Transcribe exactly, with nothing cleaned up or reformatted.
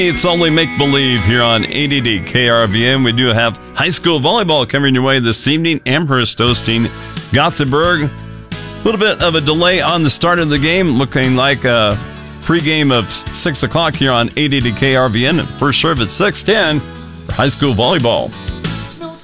It's only make-believe here on eight eighty K R V N. We do have high school volleyball coming your way this evening. Amherst hosting Gothenburg. A little bit of a delay on the start of the game, looking like a pregame of six o'clock here on eight eighty K R V N. First serve at six ten for high school volleyball.